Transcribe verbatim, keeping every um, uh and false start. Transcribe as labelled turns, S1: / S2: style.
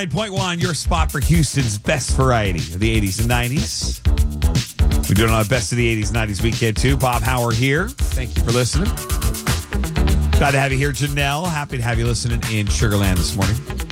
S1: nine point one, your spot for Houston's best variety of the eighties and nineties. We're doing our best of the eighties and nineties weekend, too. Bob Howard here. Thank you for listening. Glad to have you here, Janelle. Happy to have you listening in Sugarland this morning.